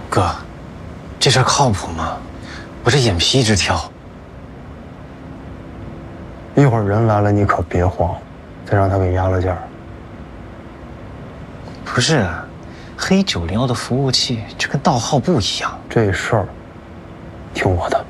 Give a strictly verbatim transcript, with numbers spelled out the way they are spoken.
哥，这事儿靠谱吗？我这眼皮一直跳。 一会儿人来了，你可别慌，再让他给压了价。 不是，黑九零幺的服务器，这跟盗号不一样。 这事儿，听我的。